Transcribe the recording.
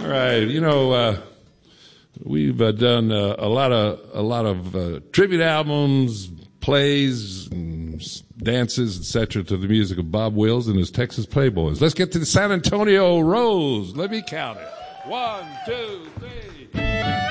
right. We've done a lot of tribute albums, plays, and dances, etc. to the music of Bob Wills and his Texas Playboys. Let's get to the San Antonio Rose. Let me count it. 1, 2, 3.